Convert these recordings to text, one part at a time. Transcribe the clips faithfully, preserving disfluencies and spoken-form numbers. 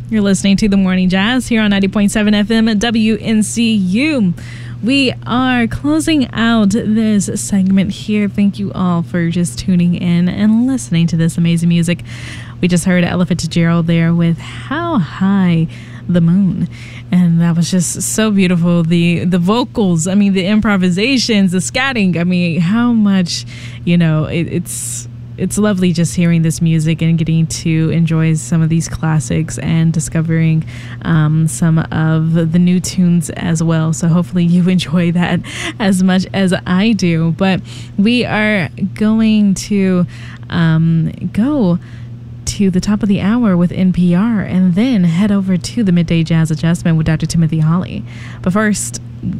You're listening to The Morning Jazz here on ninety point seven F M at W N C U. We are closing out this segment here. Thank you all for just tuning in and listening to this amazing music. We just heard Ella Fitzgerald there with How High the Moon, and that was just so beautiful. The the vocals, I mean, the improvisations, the scatting, I mean, how much, you know, it, it's it's lovely just hearing this music and getting to enjoy some of these classics and discovering um, some of the new tunes as well. So hopefully you enjoy that as much as I do. But we are going to um, go to the top of the hour with N P R and then head over to the Midday Jazz Adjustment with Doctor Timothy Hawley. But first,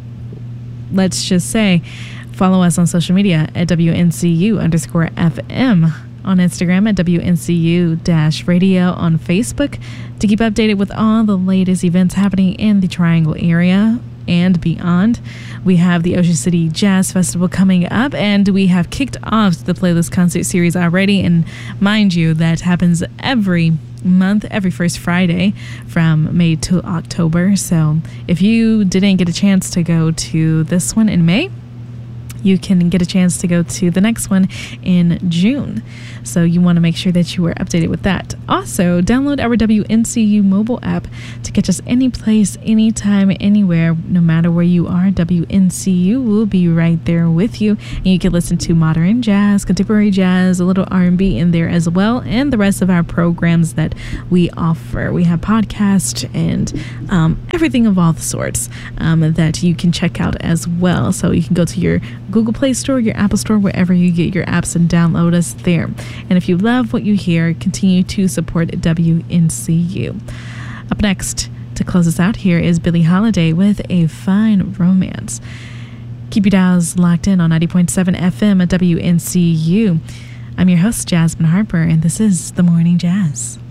let's just say, follow us on social media at W N C U underscore F M, on Instagram at W N C U dash radio, on Facebook to keep updated with all the latest events happening in the Triangle area and beyond. We have the Ocean City Jazz Festival coming up, and we have kicked off the playlist concert series already. And mind you, that happens every month, every first Friday from May to October. So if you didn't get a chance to go to this one in May, you can get a chance to go to the next one in June. So you want to make sure that you are updated with that. Also, download our W N C U mobile app to catch us any place, anytime, anywhere, no matter where you are. W N C U will be right there with you. And you can listen to modern jazz, contemporary jazz, a little R and B in there as well, and the rest of our programs that we offer. We have podcasts and um, everything of all the sorts um, that you can check out as well. So you can go to your Google Play Store, your Apple Store, wherever you get your apps, and download us there. And if you love what you hear, continue to support W N C U. Up next, to close us out here, is Billie Holiday with A Fine Romance. Keep your dials locked in on ninety point seven F M at W N C U. I'm your host, Jasmine Harper, and this is The Morning Jazz.